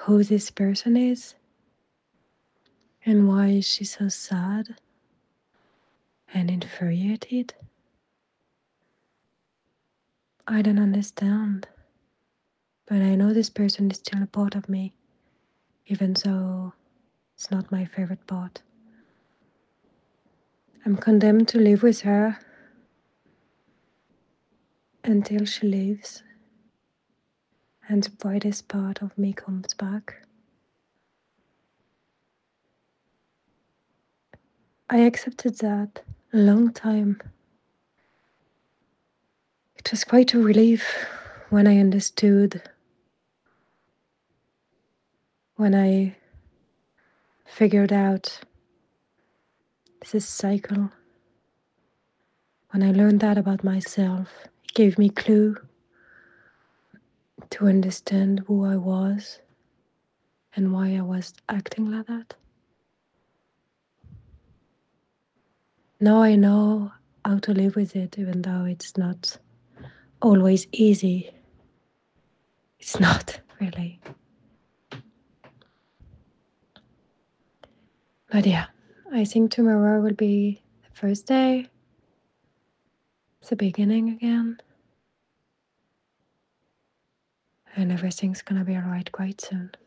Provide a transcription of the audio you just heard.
who this person is and why is she so sad and infuriated. I don't understand, but I know this person is still a part of me, even though it's not my favorite part. I'm condemned to live with her until she leaves and the brightest part of me comes back. I accepted that a long time. It was quite a relief when I understood, when I figured out this cycle, when I learned that about myself. It gave me clue to understand who I was and why I was acting like that. Now I know how to live with it, even though it's not always easy. It's not really. But yeah, I think tomorrow will be the first day, the beginning again, and everything's gonna be alright quite soon.